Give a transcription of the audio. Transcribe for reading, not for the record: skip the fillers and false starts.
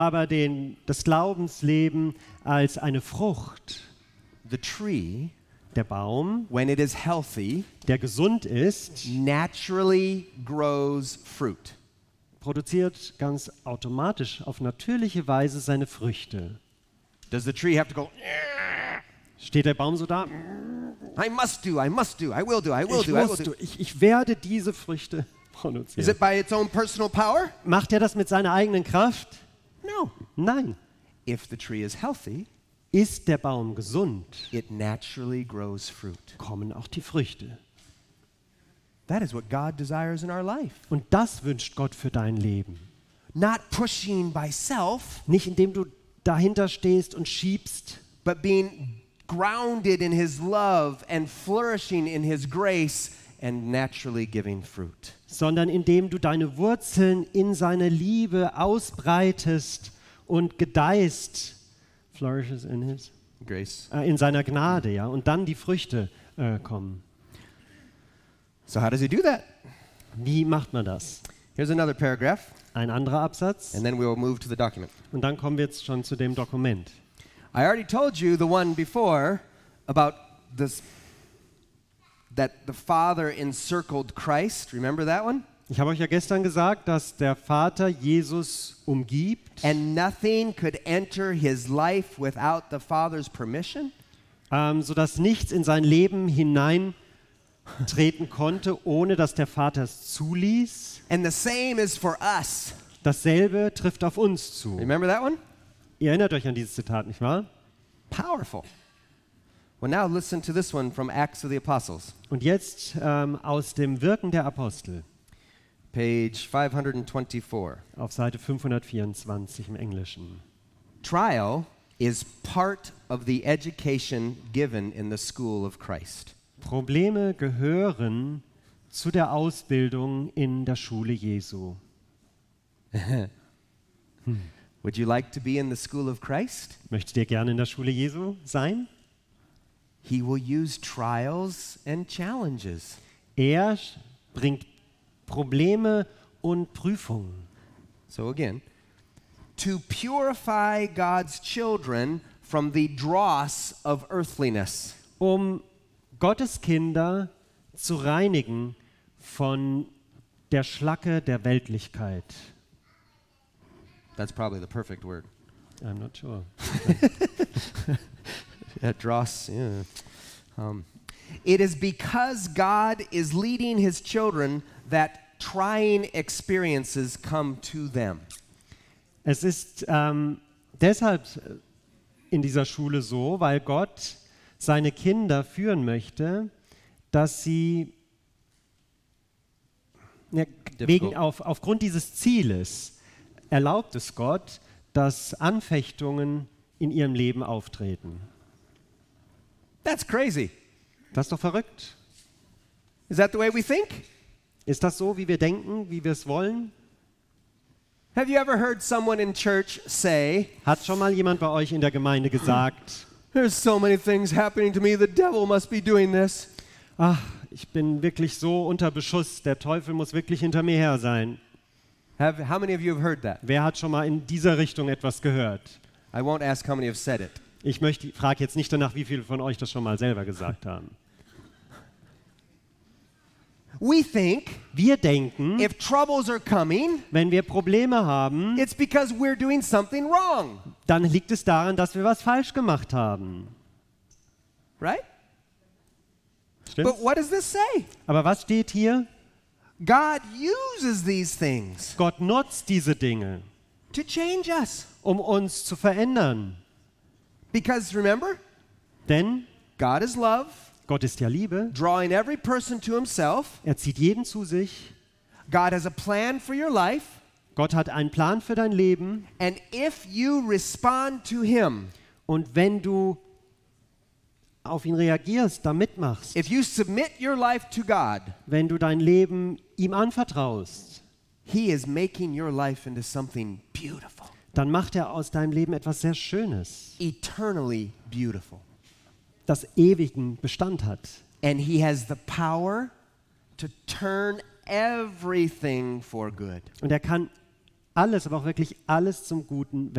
aber das Glaubensleben als eine Frucht. The tree, Der Baum, when it is healthy, der gesund ist, naturally grows fruit. produziert ganz automatisch auf natürliche Weise seine Früchte. Does the tree have to go, Steht der Baum so da? I must do, I will do, I will Ich do, I will muss, do. ich werde diese Früchte Is produzieren. it by its own personal power? Macht er das mit seiner eigenen Kraft? No. Nein. If the tree is healthy, Ist der Baum gesund, it naturally grows fruit. kommen auch die Früchte. That is what God desires in our life. Und das wünscht Gott für dein Leben. Not pushing by self, Nicht indem du dahinter stehst und schiebst, but being grounded in His love and flourishing in His grace and naturally giving fruit. sondern indem du deine Wurzeln in seine Liebe ausbreitest und gedeihst, flourishes in his, Grace. in seiner Gnade, ja, und dann die Früchte kommen. So how does He do that? Wie macht man das? Here's another paragraph, Ein anderer Absatz and then we'll move to the document. und dann kommen wir jetzt schon zu dem Dokument. I already told you the one before about this, that the Father encircled Christ. Remember that one? Ich habe euch ja gestern gesagt, dass der Vater Jesus umgibt, And nothing could enter His life without the Father's permission. Sodass nichts in sein Leben hineintreten konnte, ohne dass der Vater es zuließ. And the same is for us. Dasselbe trifft auf uns zu. Remember that one? Ihr erinnert euch an dieses Zitat, nicht wahr? Powerful. Well, now listen to this one from Acts of the Apostles, Und jetzt aus dem Wirken der Apostel page 524. auf Seite 524 im Englischen. Trial is part of the education given in the school of Christ. Probleme gehören zu der Ausbildung in der Schule Jesu. Would you like to be in the school of Christ? Möchtet ihr gerne in der Schule Jesu sein? He will use trials and challenges. Er bringt Probleme und Prüfungen, So again, to purify God's children from the dross of earthliness. um Gottes Kinder zu reinigen von der Schlacke der Weltlichkeit. That's probably the perfect word. I'm not sure. That dross, yeah. It is because God is leading His children that trying experiences come to them. Es ist deshalb in dieser Schule so, weil Gott seine Kinder führen möchte, dass sie aufgrund dieses Zieles erlaubt es Gott, dass Anfechtungen in ihrem Leben auftreten. That's crazy. Das ist doch verrückt. Is that the way we think? Ist das so, wie wir denken, wie wir es wollen? Have you ever heard someone in church say, Hat schon mal jemand bei euch in der Gemeinde gesagt, there's so many things happening to me, the devil must be doing this? ach, ich bin wirklich so unter Beschuss, der Teufel muss wirklich hinter mir her sein. How many of you have heard that? Wer hat schon mal in dieser Richtung etwas gehört? I won't ask how many have said it. Ich frage jetzt nicht danach, wie viele von euch das schon mal selber gesagt haben. We think Wir denken, if troubles are coming, wenn wir Probleme haben, it's because we're doing something wrong, dann liegt es daran, dass wir was falsch gemacht haben. right? Stimmt's? But what does this say? Aber was steht hier? God uses these things Gott nutzt diese Dinge, to change us. um uns zu verändern. Because remember, Denn God is love, Gott ist ja Liebe. drawing every person to Himself. Er zieht jeden zu sich. God has a plan for your life. Gott hat einen Plan für dein Leben. And if you respond to Him, Und wenn du auf ihn reagierst, da mitmachst, if you submit your life to God, wenn du dein Leben ihm anvertraust, He is making your life into something beautiful, dann macht er aus deinem Leben etwas sehr Schönes, eternally beautiful. das ewigen Bestand hat. And He has the power to turn everything for good. Und er kann alles, aber auch wirklich alles zum Guten